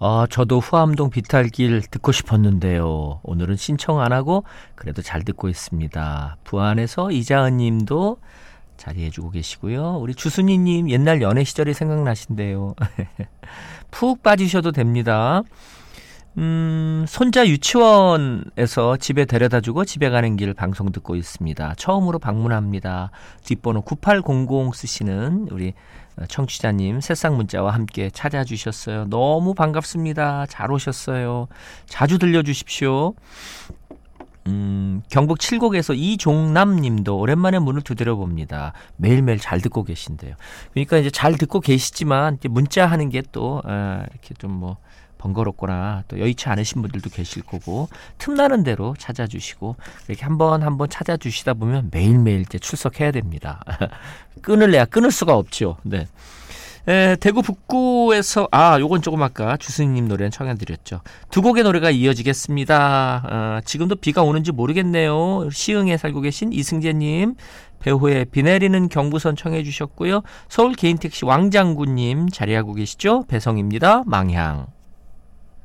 저도 후암동 비탈길 듣고 싶었는데요. 오늘은 신청 안 하고 그래도 잘 듣고 있습니다. 부안에서 이자은 님도 자리해주고 계시고요. 우리 주순이님 옛날 연애 시절이 생각나신대요. 푹 빠지셔도 됩니다. 손자 유치원에서 집에 데려다주고 집에 가는 길 방송 듣고 있습니다. 처음으로 방문합니다. 뒷번호 9800 쓰시는 우리 청취자님 새싹 문자와 함께 찾아주셨어요. 너무 반갑습니다. 잘 오셨어요. 자주 들려주십시오. 경북 칠곡에서 이종남 님도 오랜만에 문을 두드려 봅니다. 매일매일 잘 듣고 계신데요. 그러니까 이제 잘 듣고 계시지만 문자 하는 게 또 이렇게 좀 뭐 번거롭거나 또 여의치 않으신 분들도 계실 거고 틈나는 대로 찾아주시고 이렇게 한번 찾아주시다 보면 매일매일 이제 출석해야 됩니다. 끊을래야 끊을 수가 없죠. 네. 대구 북구에서 요건 조금 아까 주스님 노래는 청해드렸죠. 두 곡의 노래가 이어지겠습니다. 지금도 비가 오는지 모르겠네요. 시흥에 살고 계신 이승재님, 배후에 비 내리는 경부선 청해 주셨고요. 서울 개인택시 왕장군님 자리하고 계시죠. 배성입니다. 망향.